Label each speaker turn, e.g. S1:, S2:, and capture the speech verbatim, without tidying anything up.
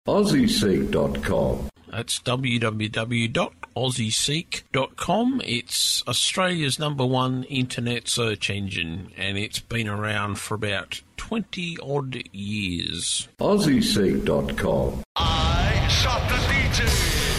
S1: Aussie Seek dot com.
S2: That's w w w dot aussie seek dot com. It's Australia's number one internet search engine, and it's been around for about twenty-odd years.
S1: Aussie Seek dot com.
S3: I shot the D J.